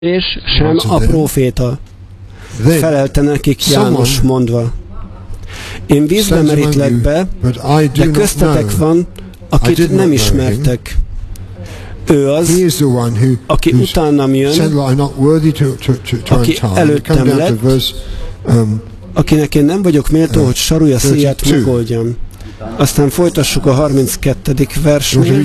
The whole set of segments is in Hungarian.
és sem a próféta. Felelte nekik János mondva: én vízbe merítlek be, de köztetek van, akit nem ismertek. Ő az, aki utánam jön, aki előttem lett, akinek én nem vagyok méltó, hogy sarúja szíját megoldjam. Aztán folytassuk a 32. versnél.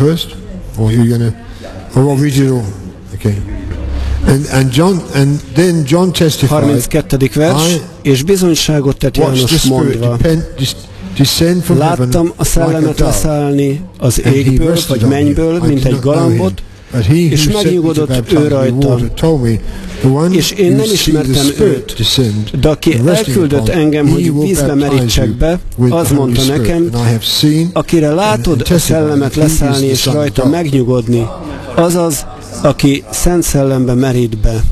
And John testified, 32. vers, és bizonyságot tett János mondva: láttam a szellemet leszállni az égből, vagy mennyből, mint egy galambot, és megnyugodott ő rajta. És én nem ismertem őt, de aki elküldött engem, hogy vízbe merítsek be, az mondta nekem: akire látod a szellemet leszállni és rajta megnyugodni, azaz, aki Szent Szellembe merít be.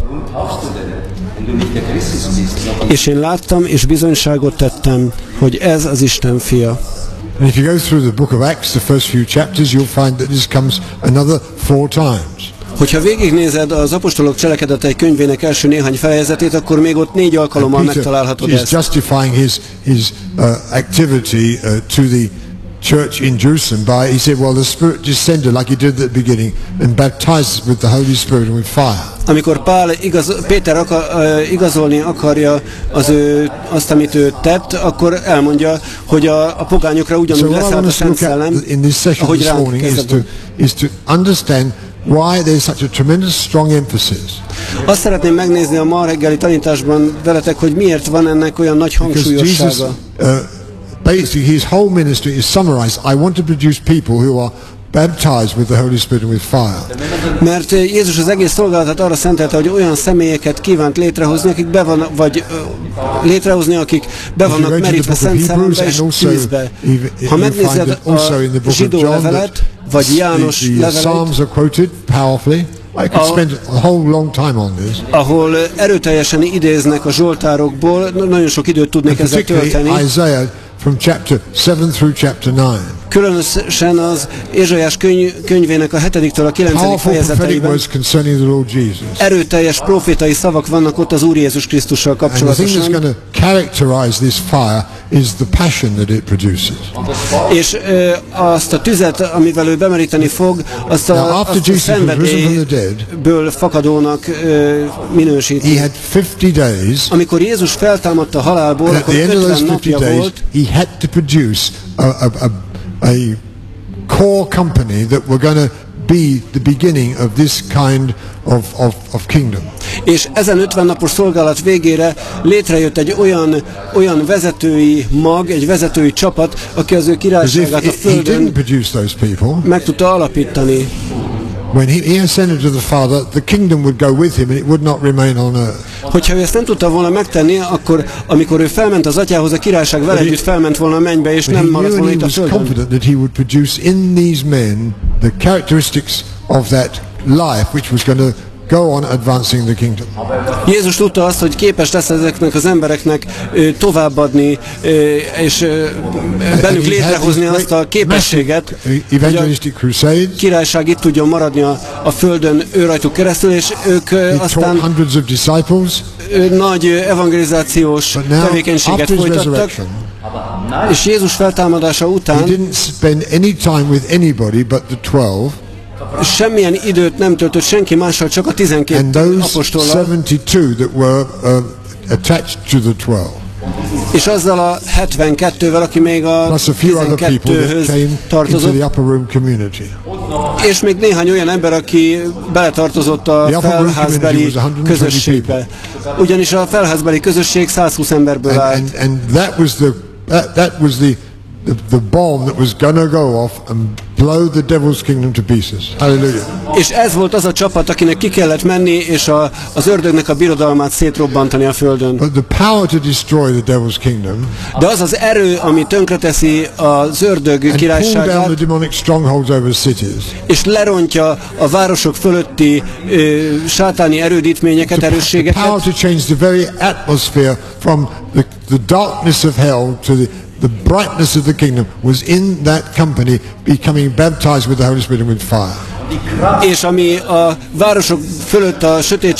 És én láttam és bizonyságot tettem, hogy ez az Isten fia. And if you go through the book of Acts, the first few chapters, you'll find that this comes another 4 times. Hogyha végignézed az apostolok cselekedetei könyvének első néhány fejezetét, akkor még ott 4 alkalommal megtalálhatod ezt. He's justifying his activity to the church in Jerusalem by, he said, well, the Spirit descended like he did at the beginning and baptized with the Holy Spirit and with fire. Amikor Péter igazolni akarja azt, amit ő tett, akkor elmondja, hogy a pogányokra ugyanúgy leszállt a Szent Szellem, ahogy ránk kezdett. Is to understand why there's such a tremendous strong emphasis. Azt szeretném megnézni a ma reggeli tanításban veletek, hogy miért van ennek olyan nagy hangsúlyossága. Basically, his whole ministry is summarized. I want to produce people who are baptized with the Holy Spirit and with fire. Mert Jézus az egész szolgálatát arra szentelte, hogy olyan személyeket kívánt létrehozni, akik be vannak merítve Szent Szellembe és tűzbe. Ha megnézed a zsidó levelet, vagy János levelet, I could spend a whole long time on this. Ahol erőteljesen idéznek a zsoltárokból, nagyon sok időt tudnék ezzel tölteni. Isaiah from chapter 7 through chapter 9. Különösen az Ézsaiás könyvének a 7-től a 9. fejezeteiben erőteljes profétai szavak vannak ott az Úr Jézus Krisztussal kapcsolatosan. És azt a tüzet, amivel ő bemeríteni fog, azt a szenvedélyből fakadónak minősíti. Amikor Jézus feltámadt a halálból, akkor 50 napja volt. He had to produce a core company that were going to be the beginning of this kind of kingdom. És ezen 50 napos szolgálat végére létrejött egy olyan vezetői mag, egy vezetői csapat, aki az ő királyságát a földön meg tudta alapítani. When he ascended to the Father, the kingdom would go with him and it would not remain on earth. Hogyha ő ezt nem tudta volna megtenni, akkor amikor ő felment az Atyához, a királyság vele együtt felment volna a mennybe, és nem maradt volna itt a földön. Confident that he would produce in these men the characteristics of that life which was going to go on advancing the kingdom. Jézus tudta azt, hogy képes lesz ezeknek az embereknek továbbadni, és bennük létrehozni azt a képességet, hogy a királyság itt tudjon maradni a földön ő rajtuk keresztül, és ők aztán nagy evangelizációs tevékenységet folytattak, és Jézus feltámadása után semmilyen időt nem töltött senki mással, csak a 12 apostollal. És azzal a 72-vel, aki még a 12-höz tartozott. És még néhány olyan ember, aki beletartozott a felházbeli közösségbe. Ugyanis a felházbeli közösség 120 emberből állt. And that was the bomb that was going to go off and blow the devil's kingdom to pieces. Hallelujah. És ez volt az a csapat, akinek ki kellett menni, és az ördögnek a birodalmát szétrobbantani a földön. But the power to destroy the devil's kingdom, de az az erő, ami tönkreteszi az ördög királyságát, és lerontja a városok fölötti sátáni erődítményeket, erősségeket, the power to change the very atmosphere from the darkness of hell to the brightness of the kingdom was in that company becoming baptized with the Holy Spirit and with fire. és ami a városok fölött a sötétség